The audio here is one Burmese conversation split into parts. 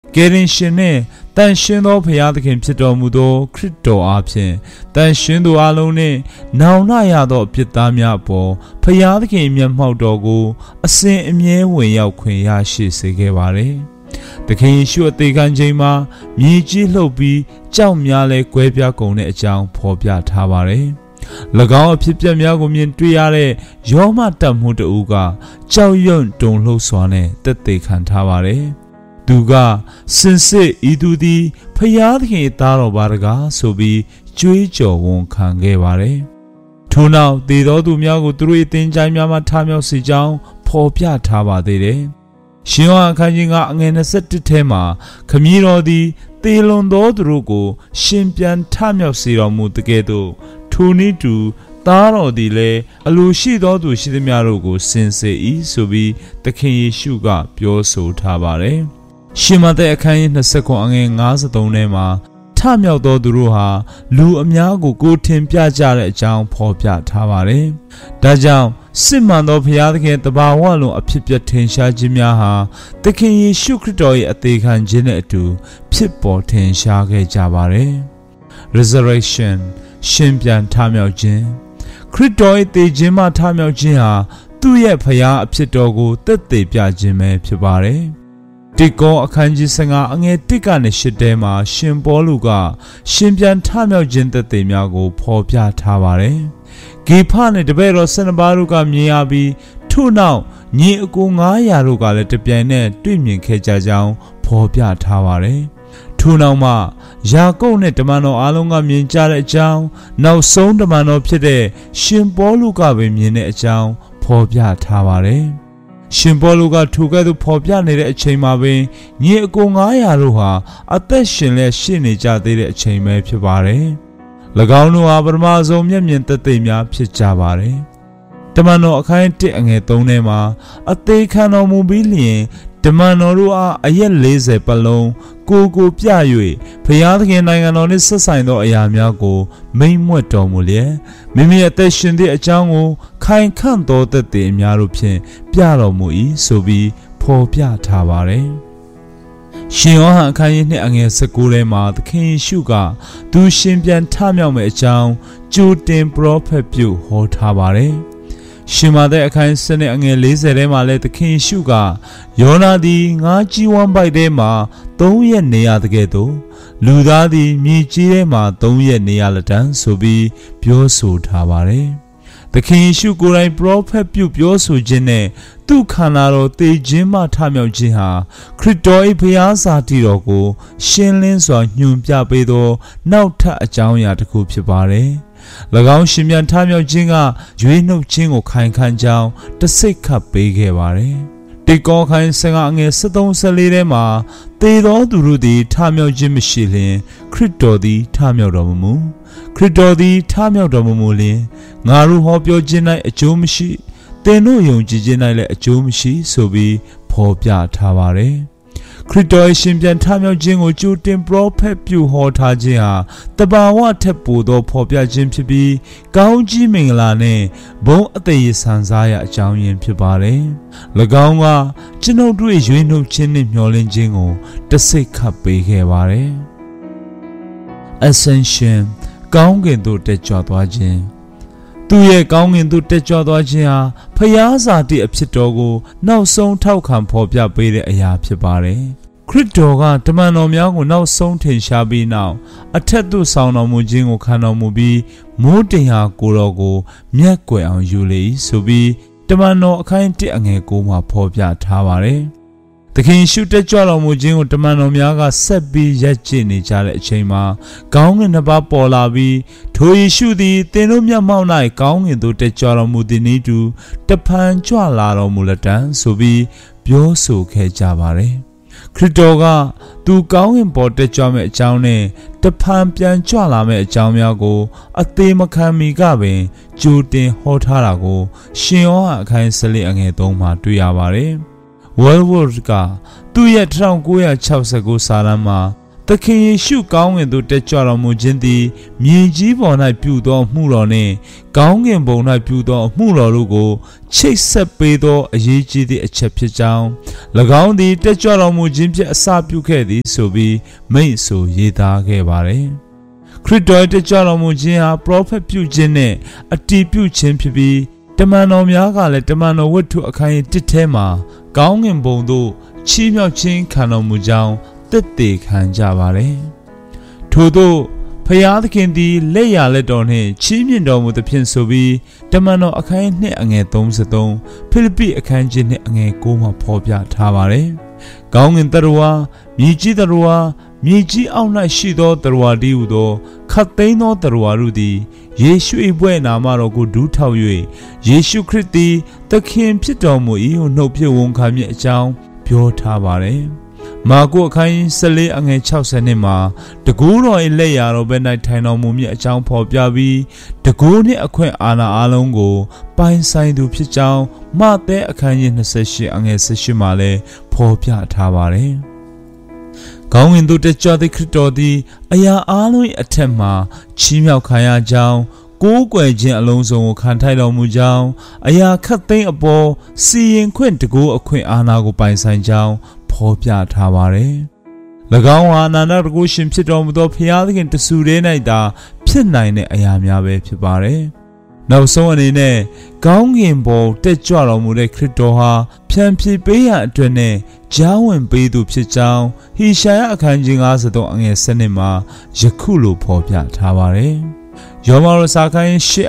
ကယ်တင်ရှင်နှင့်တန်ရှင်းသောဘုရားသခင်ဖြစ်တော်မူသောခရစ်တော်အားဖြင့်တန်ရှင်းသူအလုံးနှင့်နောင်နှရသောအပြစ်သားများအပေါ်ဘုရားသခင်မျက်မှောက်တော်ကိုအစဉ်အမြဲဝင်ရောက်ခွင့်ရရှိစေခဲ့ပါれ။သခင်ယေရှုအသေးခံခြင်းမှာမြေကြီးလှုပ်ပြီးကြောက်များလဲကွဲပြားကုန်တဲ့အကြောင်းဖော်ပြထားပါれ။၎င်းအဖြစ်ပြက်များကိုမြင်တွေ့ရတဲ့ယောမတပ်မှုတဦးကကြောက်ရွံ့တုန်လှုပ်စွာနဲ့တက်သေးခံထားပါれ။သူကစင်စစ်ဤသူသည်ဖျားသခင်သားတော်ပါတကားဆိုပြီးကြွေးကြော်ဝန်ခံခဲ့ပါတယ်။ထို့နောက်သေသောသူများကိုသူတို့၏သင်္ချိုင်းများမှထမြောက်စေကြောင်းဖော်ပြထားပါသေးတယ်။ရှင်ယောဟန်အခန်းကြီးကအငယ်21ထဲမှာခမည်းတော်သည်သေလွန်သောသူတို့ကိုရှင်ပြန်ထမြောက်စေတော်မူတကယ်သို့ထိုနည်းတူသားတော်သည်လည်းအလိုရှိသောသူရှိသမျှတို့ကိုစင်စေ၏ဆိုပြီးသခင်ယေရှုကပြောဆိုထားပါတယ်။ရှင်မဿဲအခန်းကြီး29အငယ်53ထဲမှာထမြောက်သောသူတို့ဟာလူအများကိုထင်ပြကြတဲ့အကြောင်းဖော်ပြထားပါတယ်။ဒါကြောင့်စစ်မှန်သောဘုရားသခင်တဘာဝလုံးအဖြစ်ပြထင်ရှားခြင်းများဟာသခင်ယေရှုခရစ်တော်၏အသေးခံခြင်းနဲ့အတူဖြစ်ပေါ်ထင်ရှားခဲ့ကြပါတယ်။ Resurrection ရှင်ပြန်ထမြောက်ခြင်းခရစ်တော်၏သေခြင်းမှထမြောက်ခြင်းဟာသူ့ရဲ့ဘုရားအဖြစ်တော်ကိုသက်သေပြခြင်းပဲဖြစ်ပါတယ်။တိကောအခန်းကြီး15အငယ်1ကနေ8ထဲမှာရှင်ပေါလုကရှင်ပြန်ထမြောက်ခြင်းသက်သေများကိုဖော်ပြထားပါတယ်။ဂေဖနဲ့တပည့်တော်12ပါးတို့ကမြင်ရပြီးထို့နောက်ညီအကို900တို့ကလည်းတပြိုင်နက်တွေ့မြင်ခဲ့ကြကြောင်းဖော်ပြထားပါတယ်။ထို့နောက်မှယာကုပ်နဲ့တမန်တော်အားလုံးကမြင်ကြတဲ့အကြောင်းနောက်ဆုံးတမန်တော်ဖြစ်တဲ့ရှင်ပေါလုကပဲမြင်တဲ့အကြောင်းဖော်ပြထားပါတယ်။ရှင်ပေါလုကထိုကဲ့သို့ဖော်ပြနေတဲ့အချိန်မှာပင်ညီအကို900တို့ဟာအသက်ရှင်လက်ရှိနေကြသေးတဲ့အချိန်ပဲဖြစ်ပါတယ်။၎င်းတို့ဟာပထမဆုံးမျက်မြင်သက်သေများဖြစ်ကြပါတယ်။တမန်တော်အခန်း1အငယ်3ထဲမှာအသေးခံတော်မူပြီးလျင်တမန်တော်တို့အားအရက်40ပတ်လုံးကိုပြ၍ဘုရားသခင်နိုင်ငံတော်နှင့်ဆက်ဆိုင်သောအရာများကိုမိန့်မွက်တော်မူလျက်မိမိအသက်ရှင်သည့်အကြောင်းကိုခိုင်ခန့်သောသက်သေအများတို့ဖြင့်ပြတော်မူ၏ဆိုပြီးဖော်ပြထားပါတယ်။ရှင်ယောဟန်အခန်းကြီး2အငယ်19ထဲမှာသခင်ယေရှုကသူရှင်ပြန်ထမြောက်မယ့်အကြောင်းကြိုတင်ပရောဖက်ပြုဟောထားပါတယ်။ရှင်မဿဲအခန်း7အငယ်40ထဲမှာလည်းသခင်ယေရှုကယောနာသည်ငါးကြီးဝမ်းပိုက်ထဲမှာ3ရက်နေရတကယ်သို့လူသားသည်မြေကြီးထဲမှာ3ရက်နေရလက်တန်းဆိုပြီးပြောဆိုထားပါတယ်။သခင်ယေရှုကိုယ်တိုင်ပရောဖက်ပြုပြောဆိုခြင်းနဲ့သူ့ခန္ဓာတော်သေခြင်းမှထမြောက်ခြင်းဟာခရစ်တော်၏ဘုရားစာတည်တော်ကိုရှင်းလင်းစွာညွှန်ပြပေးသောနောက်ထပ်အကြောင်းအရာတစ်ခုဖြစ်ပါတယ်။၎င်းရှင်ပြန်ထမြောက်ခြင်းကရွေးနှုတ်ခြင်းကိုခိုင်ခန့်ကြောင်းတစိတ်ခတ်ပေးခဲ့ပါတယ်။တိကောခိုင်15အငယ်73-14ထဲမှာသေသောသူတို့သည်ထမြောက်ခြင်းမရှိလျင်ခရစ်တော်သည်ထမြောက်တော်မမူခရစ်တော်သည်ထမြောက်တော်မမူလျင်ငါတို့ဟောပြောခြင်း၌အကျိုးမရှိသင်တို့ယုံကြည်ခြင်း၌လည်းအကျိုးမရှိဆိုပြီးဖော်ပြထားပါတယ်။ခရစ်တော်ရှင်ပြန်ထမြောက်ခြင်းကိုကြိုတင်ပရောဖက်ပြုဟောထားခြင်းဟာတဘာဝထက်ပိုသောဖော်ပြခြင်းဖြစ်ပြီးကောင်းကြီးမင်္ဂလာနဲ့ဘုန်းအသက်ရည်ဆန်စားရအကြောင်းရင်းဖြစ်ပါတယ်။၎င်းကကျွန်ုပ်တို့ရွေးနှုတ်ခြင်းနဲ့မျှော်လင့်ခြင်းကိုတစိတ်ခတ်ပေးခဲ့ပါတယ်။ Ascension ကောင်းကင်သို့တက်ကြွသွားခြင်းသူရဲ့ကောင်းကင်သို့တက်ကြွသွားခြင်းဟာဖျားစာတိအဖြစ်တော်ကိုနောက်ဆုံးထောက်ခံဖော်ပြပေးတဲ့အရာဖြစ်ပါတယ်။ခရစ်တော်ကတမန်တော်များကိုနောက်ဆုံးထင်ရှားပြီးနောက်အထက်သို့ဆောင်တော်မူခြင်းကိုခံတော်မူပြီးမိုးတင်ဟာကိုတော်ကိုမျက်ကွယ်အောင်ယူလေဆိုပြီးတမန်တော်အခန်း1အငယ်9မှာဖော်ပြထားပါတယ်။သခင်ရှုတက်ကြွတော်မူခြင်းကိုတမန်တော်များကဆက်ပြီးရပ်ကျင့်နေကြတဲ့အချိန်မှာကောင်းကင်နှစ်ပါးပေါ်လာပြီးထိုယေရှုသည်သင်တို့မျက်မှောက်၌ကောင်းကင်သို့တက်ကြွတော်မူသည်နည်းတူတဖန်ကြွလာတော်မူလက်တံဆိုပြီးပြောဆိုခဲ့ကြပါတယ်။ခရစ်တော်ကသူကောင်းကင်ပေါ်တက်ကြွမဲ့အကြောင်းနဲ့တဖန်ပြန်ကြွလာမဲ့အကြောင်းများကိုအသေးမခံမီကပင်ကြိုတင်ဟောထားတာကိုရှင်ယောဟန်အခန်း14အငယ်3မှာတွေ့ရပါတယ်။ World War ကသူ့ရဲ့1969စာတမ်းမှာတခင်ယေရှုကောင်းကင်သို့တက်ကြွတော်မူခြင်းသည်မြေကြီးပေါ်၌ပြုသောမှုတော်နှင့်ကောင်းကင်ဘုံ၌ပြုသောမှုတော်တို့ကိုချိတ်ဆက်ပေးသောအရေးကြီးသည့်အချက်ဖြစ်ကြောင်း၎င်းသည်တက်ကြွတော်မူခြင်းဖြင့်အစပြုခဲ့သည်ဆိုပြီးမိန့်ဆိုရေးသားခဲ့ပါတယ်ခရစ်တော်တက်ကြွတော်မူခြင်းဟာပရောဖက်ပြုခြင်းနှင့်အတည်ပြုခြင်းဖြစ်ပြီးတမန်တော်များကလည်းတမန်တော်ဝတ္ထုအခန်း1ထဲမှာကောင်းကင်ဘုံသို့ချီးမြှောက်ခြင်းခံတော်မူကြောင်းသက်သေခံကြပါတယ်ထို့သောဖယားသခင်သည်လက်ရလက်တော်နှင့်ချီးမြှင့်တော်မူသဖြင့်ဆိုပြီးတမန်တော်အခန်း2:33ဖိလိပ္ပိအခန်း2:9မှာဖော်ပြထားပါတယ်ကောင်းကင်တရဝါမြေကြီးတရဝါမြေကြီးအောက်၌ရှိသောတရဝါတည်းဟူသောခတ်သိမ်းသောတရဝါတို့သည်ယေရှု၏ဘွဲ့နာမတော်ကိုဒူးထောက်၍ယေရှုခရစ်သည်သခင်ဖြစ်တော်မူ၏ဟုနှုတ်ဖြင့်ဝန်ခံမည်အကြောင်းပြောထားပါတယ်မာကုအခန်း14:60မှာတကူတော်၏လက်ရာတော်ဘက်၌ထိုင်တော်မူမည်အကြောင်းဖော်ပြပြီးတကူနှင့်အခွင့်အာဏာအလုံးကိုပိုင်ဆိုင်သူဖြစ်ကြောင်းမဿဲအခန်း28:18မှာလည်းဖော်ပြထားပါတယ်ကောင်းကင်သို့တက်ကြွသည့်ခရစ်တော်သည်အရာအလုံး၏အထက်မှာချီးမြှောက်ခံရကြောင်းကိုးကွယ်ခြင်းအလုံးစုံကိုခံထိုက်တော်မူကြောင်းအရာခတ်သိမ်းအပေါ်စီရင်ခွင့်တကူအခွင့်အာဏာကိုပိုင်ဆိုင်ကြောင်းဖော်ပြထားပါတယ်။၎င်းဟာအနန္တတကုရှင်ဖြစ်တော်မူသောဖျားသခင်တဆူတည်း၌သာဖြစ်နိုင်တဲ့အရာများပဲဖြစ်ပါတယ်။နောက်ဆုံးအနေနဲ့ကောင်းကင်ဘုံတက်ကြွတော်မူတဲ့ခရစ်တော်ဟာဖြန်ဖြေပေးရန်အတွက်နဲ့ကြားဝင်ပေးသူဖြစ်ကြောင်းဟေရှာယအခန်းကြီး53:7မှာယခုလိုဖော်ပြထားပါတယ်။ယောမရစာခန်း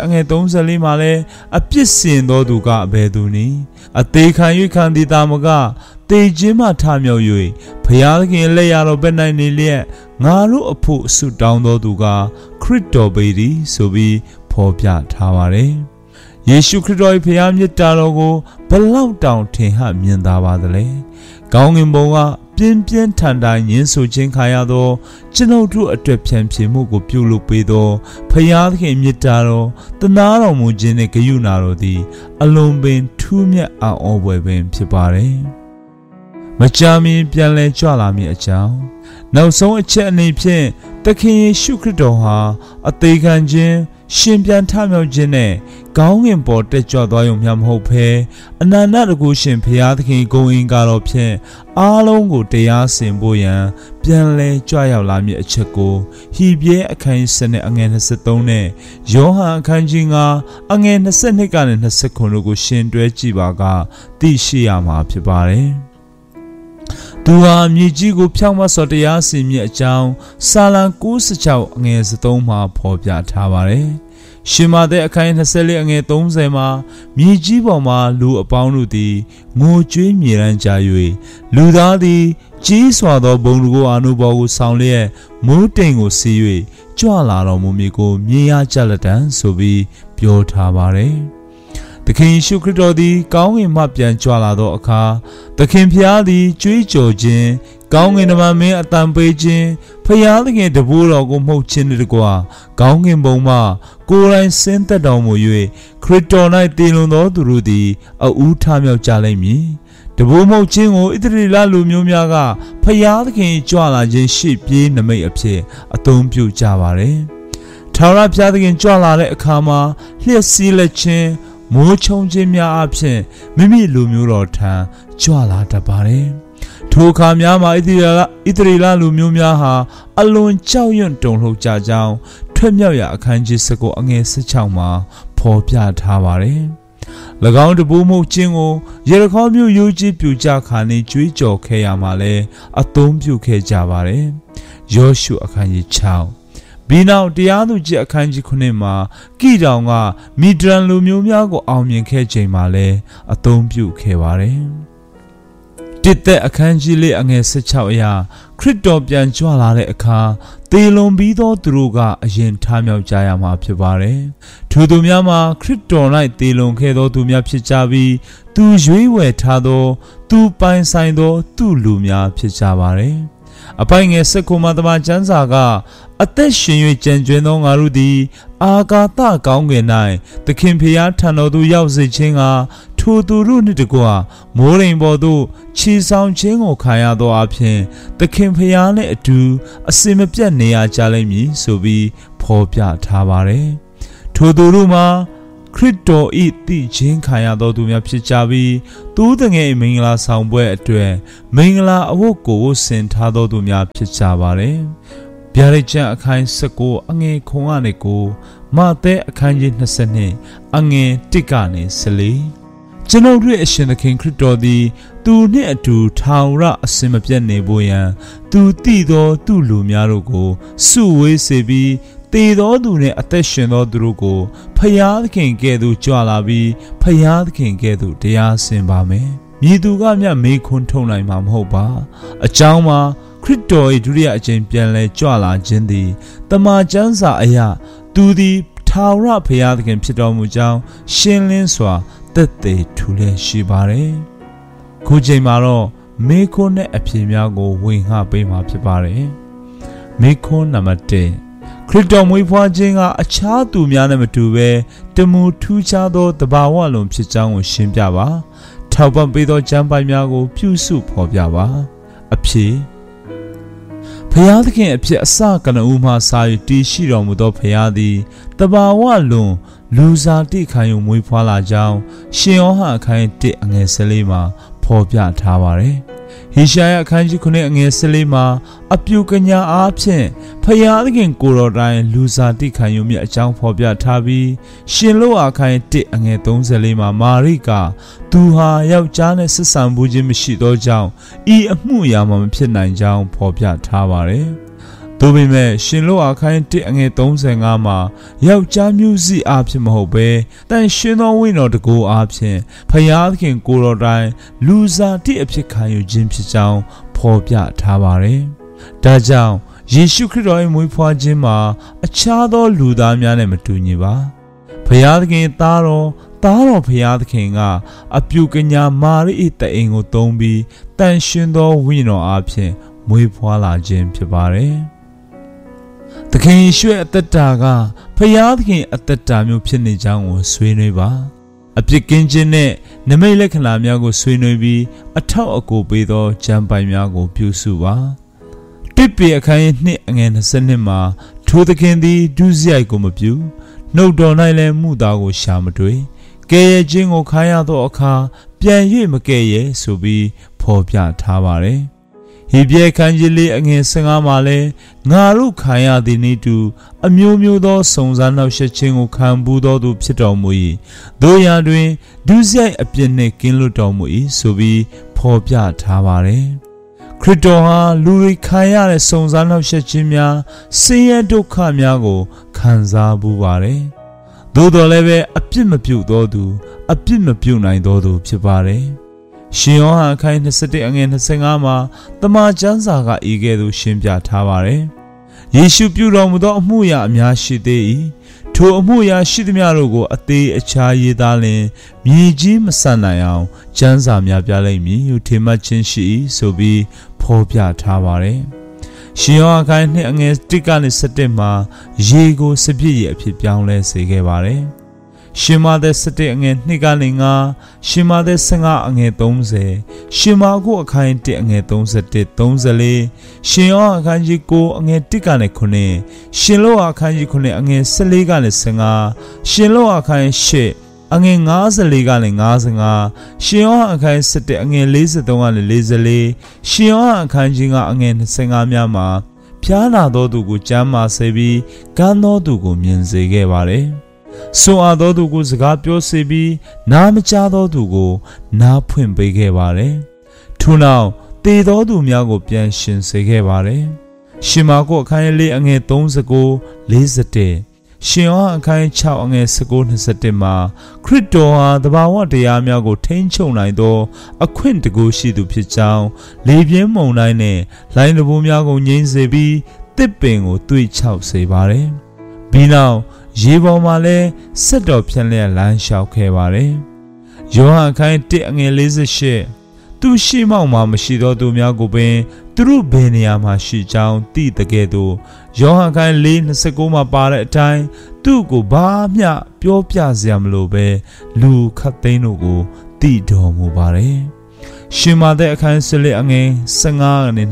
8:34မှာလည်းအပြစ်စင်သောသူကအဘယ်သူနည်းအသေးခံ၍ခံသည်တာမကတေခြင်းမှထမြောက်၍ဘုရားသခင်လက်ရတော်ဘက်၌နေလျက်ငါတို့အဖို့ဆုတောင်းတော်သူကခရစ်တော်ပေသည်ဆိုပြီးဖော်ပြထားပါတယ်။ယေရှုခရစ်တော်၏ဘုရားမြတ်တာတော်ကိုဘလောက်တောင်ထင်ဟမြင်သာပါသလဲ။ကောင်းကင်ဘုံကပြင်းပြင်းထန်ထန်ညှင်းဆိုခြင်းခံရသောကျွန်ုပ်တို့အတွက်ဖြန့်ဖြေမှုကိုပြုလုပ်ပေးသောဘုရားသခင်မြတ်တာတော်တနာတော်မူခြင်းနှင့်ဂရုဏာတော်သည်အလွန်ပင်ထူးမြတ်အံ့ဩဖွယ်ပင်ဖြစ်ပါတယ်။မကြာမီပြန်လည်ကြွလာမည်အကြောင်းနောက်ဆုံးအချက်အနေဖြင့်သခင်ယေရှုခရစ်တော်ဟာအသေးခံခြင်းရှင်ပြန်ထမြောက်ခြင်းနဲ့ကောင်းကင်ပေါ်တက်ကြွသွားရုံမျှမဟုတ်ဘဲအနန္တတကုရှင်ဘုရားသခင်ဂုဏ်အင်္ဂါတော်ဖြင့်အားလုံးကိုတရားစင်ဖို့ရန်ပြန်လည်ကြွရောက်လာမည်အချက်ကိုဟေဘရဲအခန်း10:23နဲ့ယောဟန်အခန်းကြီး9:22-29ကိုရှင်တွဲကြည့်ပါကသိရှိရမှာဖြစ်ပါတယ်။သူဟာမြေကြီးကိုဖြောင့်မတ်စွာတရားစီရင်မည်အကြောင်းစာလံ96:3မှာဖော်ပြထားပါတယ်။ရှင်မသက်အခန်း24:30မှာမြေကြီးပေါ်မှာလူအပေါင်းတို့သည်ငိုကြွေးမြေရန်ကြ၍လူသားသည်ကြီးစွာသောဘုံကိုအာနုဘော်ကိုဆောင်လျက်မိုးတိမ်ကိုစီး၍ကြွလာတော်မူမည်ကိုမြင်ရကြလက်တံဆိုပြီးပြောထားပါတယ်။သခင်ယေရှုခရစ်တော်သည်ကောင်းကင်မှပြန်ကြွလာသောအခါသခင်ဖျားသည်ကြွေးကြော်ခြင်းကောင်းကင်တမန်မင်းအတန်ပေးခြင်းဖျားသခင်တပည့်တော်ကိုမှုတ်ခြင်းတကွာကောင်းကင်ဘုံမှကိုယ်တိုင်ဆင်းသက်တော်မူ၍ခရစ်တော်၌တည်လွန်သောသူတို့သည်အဦးထမြောက်ကြလိမ့်မည်တပည့်မှုတ်ခြင်းကိုဣသရေလလူမျိုးများကဖျားသခင်ကြွလာခြင်းရှေ့ပြေးနမိတ်အဖြစ်အသုံးပြုကြပါတယ်ထာဝရဘုရားသခင်ကြွလာတဲ့အခါမှာလျှက်စီးလက်ခြင်းမိုးချုံခြင်းများအဖြစ်မိမိလူမျိုးတော်ထံကြွလာတတ်ပါတယ်။ထိုအခါများမှာဣသရေလလူမျိုးများဟာအလွန်ကြောက်ရွံ့တုန်လှုပ်ကြကြောင်းထွက်မြောက်ရာအခန်းကြီး19:16မှာဖော်ပြထားပါတယ်။၎င်းတပူးမှုခြင်းကိုယေရခေါမြို့ရိုးကြီးပြူကြခါနေကြွေးကြော်ခဲ့ရမှာလဲအသုံးပြုခဲ့ကြပါတယ်။ယောရှုအခန်းကြီး6ပြီးနောက်တရားသူကြီးအခန်းကြီး9မှာကိတောင်ကမီဒရန်လူမျိုးများကိုအောင်မြင်ခဲ့ချိန်မှာလည်းအသုံးပြုခဲ့ပါတယ်။တစ်သက်အခန်းကြီး4:16အရာခရစ်တော်ပြန်ကြွလာတဲ့အခါသေလွန်ပြီးသောသူတို့ကအရင်ထမြောက်ကြရမှာဖြစ်ပါတယ်။ထိုသူများမှာခရစ်တော်၌သေလွန်ခဲ့သောသူများဖြစ်ကြပြီးသူရွေးဝယ်ထားသောသူပိုင်ဆိုင်သောသူလူများဖြစ်ကြပါတယ်။အပိုင်ငယ်19မှာတမန်ကျမ်းစာကအသက်ရှင်၍ကြံကျွင်းသောငါတို့သည်အာကာသကောင်းကင်၌သခင်ဖျားထံတော်သို့ရောက်စေခြင်းကထိုသူတို့နှင့်တကွမိုးရိမ်ပေါ်သို့ခြေဆောင်ခြင်းကိုခံရသောအဖြစ်သခင်ဖျားနှင့်အတူအစင်မပြတ်နေရကြလိမ့်မည်ဆိုပြီးဖော်ပြထားပါတယ်။ထိုသူတို့မှာခရစ်တော်၏သိခြင်းခံရသောသူများဖြစ်ကြပြီးသူတငယ်မင်္ဂလာဆောင်ပွဲအတွက်မင်္ဂလာအဝတ်ကိုဝတ်ဆင်ထားသောသူများဖြစ်ကြပါတယ်။ဗျာဒိတ်ကျမ်းအခန်း19အငယ်9ကနေ9မာသဲအခန်းကြီး22အငယ်1ကနေ14ကျွန်ုပ်တို့အရှင်သခင်ခရစ်တော်သည်သူနှင့်အတူထာဝရအစင်မပြတ်နေဖို့ရန်သူတည်သောသူလူများတို့ကိုစုဝေးစေပြီးတည်သောသူနှင့်အသက်ရှင်သောသူတို့ကိုဖျားသခင်ကဲ့သို့ကြွလာပြီးဖျားသခင်ကဲ့သို့တရားစင်ပါမယ်။မြည်သူကမျှမေးခွန်းထုတ်နိုင်မှာမဟုတ်ပါ။အကြောင်းမှာခရစ်တော်၏ဒုတိယအကြိမ်ပြန်လည်ကြွလာခြင်းသည်တမန်ကျမ်းစာအရသူသည်ထာဝရဘုရားသခင်ဖြစ်တော်မူကြောင်းရှင်းလင်းစွာသက်သေထူလျက်ရှိပါတယ်။ခုချိန်မှာတော့မေခွန်းနဲ့အဖြေများကိုဝင်ငှပေးမှာဖြစ်ပါတယ်။မေခွန်းနံပါတ်1ခရစ်တော်မွေးဖွားခြင်းကအခြားသူများနဲ့မတူဘဲတမူထူးခြားသောတဘာဝလုံးဖြစ်ကြောင်းကိုရှင်းပြပါ။ထောက်ပံ့ပေးသောကျမ်းပိုက်များကိုပြုစုဖော်ပြပါ။အဖြေဖျားသခင်အဖြစ်အစကနဦးမှစာ၍တည်ရှိတော်မူသောဖျားသည်တဘာဝလွန်လူစားတိခံယူမွေးဖွားလာကြောင်းရှင်ယောဟန်အခန်း1အငယ်14မှာဖော်ပြထားပါတယ်။ဟေရှာယအခန်းကြီး9အငယ်14မှာအပြုကညာအားဖြင့်ဖျားသခင်ကိုယ်တော်တိုင်လူစားတိခံယူမြတ်အကြောင်းဖော်ပြထားပြီးရှင်လောအခန်း1အငယ်34မှာမာရိကသူဟာယောက်ျားနဲ့ဆက်ဆံမှုခြင်းမရှိသောကြောင့်ဤအမှုအရာမှမဖြစ်နိုင်ကြောင်းဖော်ပြထားပါတယ်။သို့ပေမဲ့ရှင်လောအခန်း1အငယ်35မှာယောက်ျားမျိုးစိအားဖြင့်မဟုတ်ဘဲတန်ရှင်သောဝိညာဉ်တော်တကူအားဖြင့်ဖျားသခင်ကိုယ်တော်တိုင်လူစားတိအဖြစ်ခံယူခြင်းဖြစ်ကြောင်းဖော်ပြထားပါတယ်။ဒါကြောင့်ယေရှုခရစ်တော်၏မွေးဖွားခြင်းမှာအခြားသောလူသားများနဲ့မတူညီပါ။ဖျားသခင်သားတော်ဖျားသခင်ကအပြုကညာမာရိ၏တအိမ်ကိုသုံးပြီးတန်ရှင်သောဝိညာဉ်တော်အားဖြင့်မွေးဖွားလာခြင်းဖြစ်ပါတယ်။သခင်ယေရှုရဲ့အသက်တာကဖျားသခင်အသက်တာမျိုးဖြစ်နေကြောင်းကိုဆွေးနွေးပါအပြစ်ကင်းခြင်းနဲ့နမိတ်လက္ခဏာများကိုဆွေးနွေးပြီးအထောက်အကူပေးသောကျမ်းပိုင်များကိုပြုစုပါတစ်ပေအခန်းကြီး2အငယ်22မှာထိုသခင်သည်ဒုစရိုက်ကိုမပြုနှုတ်တော်၌လည်းမှုသားကိုရှာမတွေ့ကဲ့ရဲ့ခြင်းကိုခါရသောအခါပြန်၍မကဲ့ရဲ့ဆိုပြီးဖော်ပြထားပါတယ်ဟေဘရဲခန်းကြီးလေးအငယ်15မှာလဲငါတို့ခံရသည်နည်းတူအမျိုးမျိုးသောစုံစမ်းနှောက်ယှက်ခြင်းကိုခံပူးသောသူဖြစ်တော်မူ၏တို့ရာတွင်ဒုစရိုက်အပြစ်နှင့်ကင်းလွတ်တော်မူ၏ဆိုပြီးဖော်ပြထားပါတယ်ခရစ်တော်ဟာလူတွေခံရတဲ့စုံစမ်းနှောက်ယှက်ခြင်းများဆင်းရဲဒုက္ခများကိုခံစားပူးပါတယ်သို့တော်လည်းပဲအပြစ်မပြုသောသူအပြစ်မပြုနိုင်သောသူဖြစ်ပါတယ်ရှင်ယောဟန်အခန်း21အငယ်25မှာတမန်ကျမ်းစာကဤကဲ့သို့ရှင်းပြထားပါတယ်။ယေရှုပြုတော်မူသောအမှုရာအများရှိသေး၏။ထိုအမှုရာရှိသမျှတို့ကိုအသေးအခြားရေးသားလျင်မြေကြီးမဆန်နိုင်အောင်ကျမ်းစာများပြလိမ့်မည်ဟုထင်မှတ်ခြင်းရှိ၏ဆိုပြီးဖော်ပြထားပါတယ်။ရှင်ယောဟန်အခန်း2အငယ်1ကနေ7မှာရေကိုစပြည့်ရအဖြစ်ပြောင်းလဲစေခဲ့ပါတယ်။ရှင်မာသဲ17အငယ်2ကနေ9ရှင်မာသဲ15အငယ်30ရှင်မာကုအခန်း1အငယ်31 34ရှင်ယောအခန်းကြီး9အငယ်1ကနေ9ရှင်လောအခန်းကြီး9အငယ်14ကနေ15ရှင်လောအခန်း8အငယ်54ကနေ55ရှင်ယောအခန်း17အငယ်43ကနေ44ရှင်ယောအခန်းကြီး9အငယ်25များမှာဖျားနာသောသူကိုကျမ်းမာစေပြီးကမ်းသောသူကိုမြင်စေခဲ့ပါတယ်ဆိုအပ်သောသူကိုစကားပြောစေပြီးနားမကြားသောသူကိုနားဖွင့်ပေးခဲ့ပါတယ်။ထို့နောက်တည်သောသူများကိုပြန်ရှင်စေခဲ့ပါတယ်။ရှင်မာကုအခန်း4အငယ်39 41ရှင်ယောဟန်အခန်း6အငယ်19 21မှာခရစ်တော်ဟာတဘာဝတရားများကိုထိန်းချုပ်နိုင်သောအခွင့်တကူရှိသူဖြစ်ကြောင်းလေပြင်းမုန်တိုင်းနဲ့လိုင်းတဘိုးများကိုငြိမ်းစေပြီးတစ်ပင်ကိုသွေ့ချောက်စေပါတယ်။ပြီးနောက်ရေပေါ်မှာလဲဆက်တော်ဖြန့်လျက်လမ်းလျှောက်ခဲ့ပါတယ်။ယောဟန်အခန်း1အငယ်48သူရှိမောက်မှာမရှိသောသူများကိုပင်သူတို့ဘယ်နေရာမှာရှိကြောင်းသိတဲ့ကဲ့သို့ယောဟန်အခန်း4:29မှာပါတဲ့အတိုင်းသူ့ကိုဘာမျှပြောပြစရာမလိုပဲလူခတ်သိန်းတို့ကိုတတိတော်မူပါတယ်ရှင်မာသက်အခန်း14အငယ်15ကနေ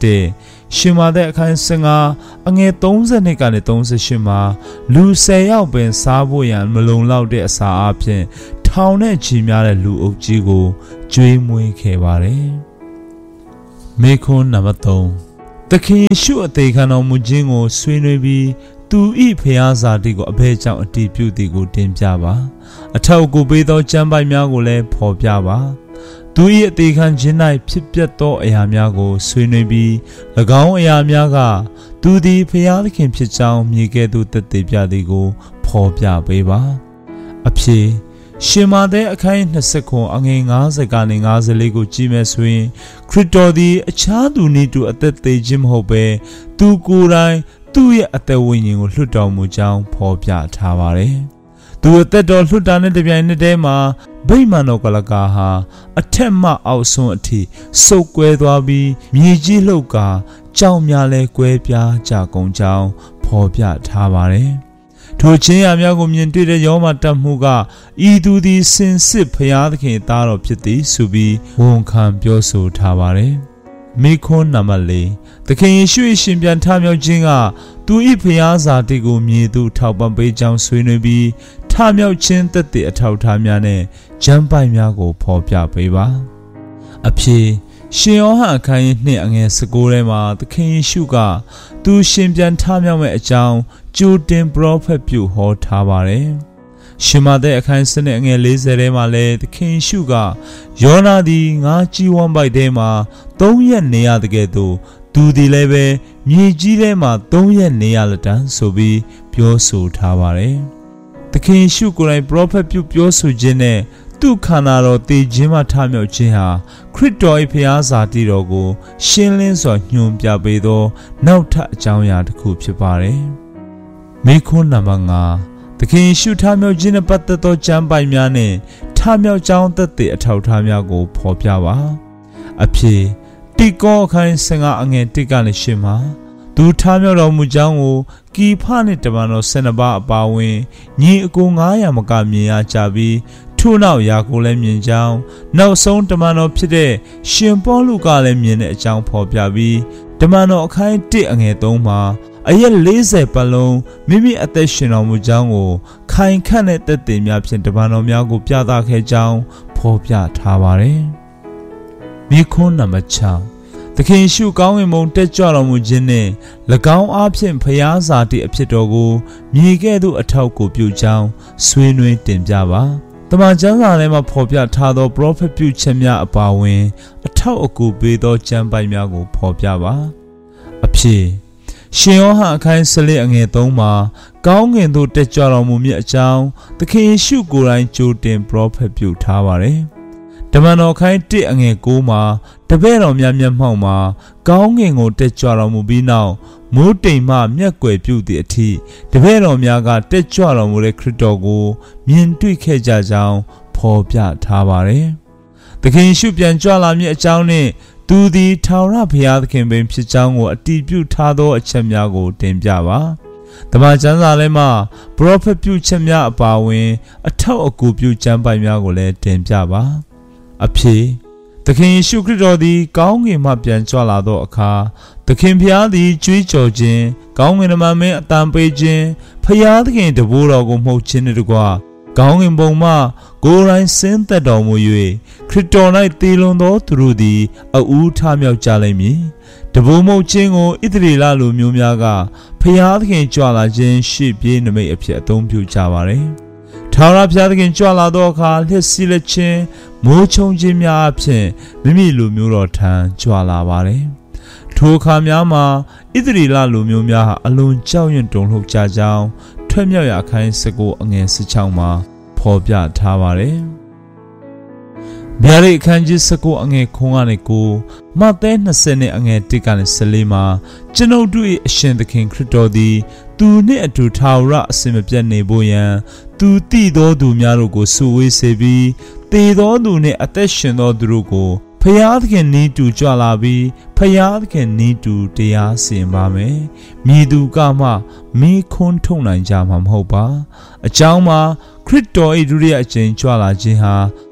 21ရှင်မာသက်အခန်း15အငယ်30ကနေ38မှာလူ10ယောက်ပင်စားဖို့ရန်မလုံလောက်တဲ့အစာအဖြစ်ထောင်နဲ့ချီများတဲ့လူအုပ်ကြီးကိုကျွေးမွေးခဲ့ပါတယ်မေခွန်းနံပါတ်3သခင်ယေရှုအသေးခံတော်မူခြင်းကိုဆွေးနွေးပြီးသူဤဖျားစာတိကိုအဘဲကြောင့်အတည်ပြုသည်ကိုတင်ပြပါအထောက်အကူပေးသောကျမ်းပိုက်များကိုလည်းဖော်ပြပါသူ၏အသေးခံခြင်း၌ဖြစ်ပျက်သောအရာများကိုဆွေးနွေးပြီး၎င်းအရာများကသူသည်ဖျားသခင်ဖြစ်ကြောင်းမြည်ကဲ့သို့သက်သေပြသည်ကိုဖော်ပြပေးပါအဖြစ်ရှင်မာသက်အခန်း29အငယ်50ကနေ54ကိုကြည့်မယ်ဆိုရင်ခရစ်တော်သည်အခြားသူနည်းတူအသက်သေးခြင်းမဟုတ်ဘဲသူကိုယ်တိုင်သူ့ရဲ့အသက်ဝိညာဉ်ကိုလွှတ်တော်မူကြောင်းဖော်ပြထားပါတယ်။သူအသက်တော်လွှတ်တာနဲ့တပြိုင်နက်တည်းမှာဗိမာန်တော်ကလကာဟာအထက်မှအောက်ဆုံးအထိစုပ်ကွဲသွားပြီးမြေကြီးလှုပ်ကာကြောင်များလဲကွဲပြားကြကုန်ကြောင်းဖော်ပြထားပါတယ်။ထိုချင်းရများကိုမြင်တွေ့တဲ့ယောမတတ်မှုကဤသူသည်စင်စစ်ဖျားသခင်သားတော်ဖြစ်သည်ဆိုပြီးဝန်ခံပြောဆိုထားပါတယ်။မိခွန်းနံပါတ်4သခင်ယေရှု၏ရှင်ပြန်ထမြောက်ခြင်းကသူ၏ဖျားစာတိကိုမြေသူထောက်ပံ့ပေးကြောင်းဆွေးနွေးပြီးထမြောက်ခြင်းသက်သေအထောက်ထားများနဲ့ကျမ်းပိုက်များကိုဖော်ပြပေးပါအဖြစ်ရှင်ယောဟန်အခန်းကြီး2အငယ်19ထဲမှာသခင်ယေရှုကသူရှင်ပြန်ထမြောက်မဲ့အကြောင်းကြိုတင်ပရောဖက်ပြုဟောထားပါတယ်ရှင်မာသက်အခန်း7အငယ်40ထဲမှာလည်းသခင်ယေရှုကယောနာသည်ငါကြီးဝမ်းပိုက်ထဲမှာ3ရက်နေရတဲ့ကဲ့သို့သူသည်လည်းပဲမြေကြီးထဲမှာ3ရက်နေရလက်တန်းဆိုပြီးပြောဆိုထားပါတယ်သခင်ယေရှုကိုယ်တိုင်ပရောဖက်ပြုပြောဆိုခြင်းနဲ့သူခန္ဓာတော်တည်ခြင်းမှထမြောက်ခြင်းဟာခရစ်တော်၏ဖျားစာတိတော်ကိုရှင်းလင်းစွာညွှန်ပြပေးသောနောက်ထပ်အကြောင်းအရာတစ်ခုဖြစ်ပါတယ်မိခွန်းနံပါတ်5သခင်ယေရှုထမြောက်ခြင်းနဲ့ပတ်သက်သောကျမ်းပိုက်များနဲ့ထမြောက်ကြောင်းသက်သေအထောက်အထားများကိုဖော်ပြပါအဖြစ်တိကောအခန်း15အငယ်1ကနေ8မှာသူထမြောက်တော်မူကြောင်းကိုကီဖနှင့်တမန်တော်12ပါးအပါအဝင်ညီအကို900မကမြင်ရကြပြီးထို့နောက်ယာကိုလည်းမြင်ကြောင်းနောက်ဆုံးတမန်တော်ဖြစ်တဲ့ရှင်ပေါလုကလည်းမြင်တဲ့အကြောင်းဖော်ပြပြီးတမန်တော်အခန်း1အငယ်3မှာအရက်40ပတ်လုံးမိမိအသက်ရှင်တော်မူကြောင်းကိုခိုင်ခန့်တဲ့သက်သေများဖြင့်တမန်တော်များကိုပြသခဲ့ကြောင်းဖော်ပြထားပါတယ်။မိခွန်းနံပါတ်6သခင်ယေရှုကောင်းကင်ဘုံတက်ကြွတော်မူခြင်းနှင့်၎င်းအားဖြင့်ဖျားစာတိအဖြစ်တော်ကိုမြေကဲ့သို့အထောက်ကိုပြုကြောင်းဆွေးနွေးတင်ပြပါတမန်ကျမ်းစာထဲမှာဖော်ပြထားသောပရောဖက်ပြုချက်များအပါအဝင်အထောက်အကူပေးသောကျမ်းပိုက်များကိုဖော်ပြပါအဖြစ်ရှင်ယောဟန်အခန်း14အငယ်3မှာကောင်းကင်သို့တက်ကြွတော်မူမည်အကြောင်းသခင်ယေရှုကိုယ်တိုင်ကြိုတင်ပရောဖက်ပြုထားပါတယ်တမန်တော်အခန်း1အငယ်9မှာတပည့်တော်များမျက်မှောက်မှာကောင်းကင်ကိုတက်ကြွတော်မူပြီးနောက်မိုးတိမ်မှမျက်ကွယ်ပြုသည့်အထိတပည့်တော်များကတက်ကြွတော်မူတဲ့ခရစ်တော်ကိုမြင်တွေ့ခဲ့ကြကြောင်းဖော်ပြထားပါတယ်။သခင်ယေရှုပြန်ကြွလာမည်အကြောင်းနှင့်သူသည်ထာဝရဘုရားသခင်ပင်ဖြစ်ကြောင်းကိုအတည်ပြုထားသောအချက်များကိုတင်ပြပါ။တမန်ကျမ်းစာထဲမှာပရောဖက်ပြုချက်များအပါအဝင်အထောက်အကူပြုကျမ်းပိုက်များကိုလည်းတင်ပြပါ။အဖြစ်သခင်ယေရှုခရစ်တော်သည်ကောင်းကင်မှပြန်ကြွလာသောအခါသခင်ဖျားသည်ကြွေးကြော်ခြင်းကောင်းကင်တမန်မင်းအတန်ပေးခြင်းဖျားသခင်တဘိုးတော်ကိုမှုတ်ခြင်းတို့ကကောင်းကင်ဘုံမှကိုယ်တိုင်ဆင်းသက်တော်မူ၍ခရစ်တော်၌တည်လွန်သောသူတို့သည်အဦးထမြောက်ကြလိမ့်မည်တဘိုးမှုတ်ခြင်းကိုဣသရေလလူမျိုးများကဖျားသခင်ကြွလာခြင်းရှေ့ပြေးနမိတ်အဖြစ်အသုံးပြုကြပါれထာဝရဘုရားသခင်ကြွလာသောအခါလှည့်စီးလက်ခြင်းမိုးချုံခြင်းများအဖြစ်မိမိလူမျိုးတော်ထံကြွလာပါတယ်။ထိုအခါများမှာဣသရေလလူမျိုးများဟာအလွန်ကြောက်ရွံ့တုန်လှုပ်ကြကြောင်းထွက်မြောက်ရာအခန်း19အငယ်16မှာဖော်ပြထားပါတယ်။ဗျာဒိတ်အခန်းကြီး19အငယ်9ကနေ9မဿဲ20နဲ့အငယ်1ကနေ14မှာကျွန်ုပ်တို့၏အရှင်သခင်ခရစ်တော်သည်သူနှင့်အတူထာဝရအစဉ်မပြတ်နေဖို့ရန်သူတည်သောသူများတို့ကိုစုဝေးစေပြီးတည်သောသူနှင့်အသက်ရှင်သောသူတို့ကိုဖယားသခင်နီးတူကြွလာပြီးဖယားသခင်နီးတူတရားစီရင်ပါမယ်။မိသူကမှမိခွန်းထုတ်နိုင်ကြမှာမဟုတ်ပါ။အကြောင်းမှာခရစ်တော်၏ဒုတိယအကြိမ်ကြွလာခြင်းဟာ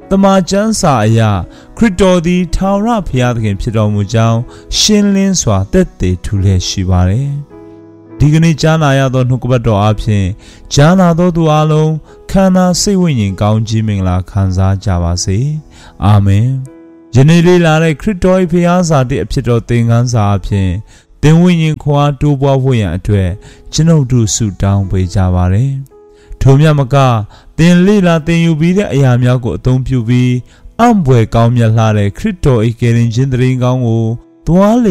တမန်ကျမ်းစာအရခရစ်တော်သည်ထာဝရဘုရားသခင်ဖြစ်တော်မူကြောင်းရှင်းလင်းစွာသက်သေထူလျက်ရှိပါတယ်။ဒီကနေ့ကြားနာရသောနှုတ်ကပတ်တော်အပြင်ကြားနာသောသူအလုံးခန္ဓာစိတ်ဝိညာဉ်ကောင်းကြီးမင်္ဂလာခံစားကြပါစေ။အာမင်။ယနေ့လေးလာတဲ့ခရစ်တော်၏ဘုရားစာတည်းအဖြစ်တော်သင်ခန်းစာအပြင်သင်ဝိညာဉ်ခွာတိုးပွားဖို့ရန်အတွက်ကျွန်ုပ်တို့ဆုတောင်းပေးကြပါရစေ။ထိုမြတ်မကသင်လေးလာသင်ယူပြီးတဲ့အရာများကိုအသုံးပြုပြီးအံ့ဘွယ်ကောင်းမြတ်လှတဲ့ခရစ်တော်၏ကယ်တင်ခြင်းတရင်ကောင်းကိုသွား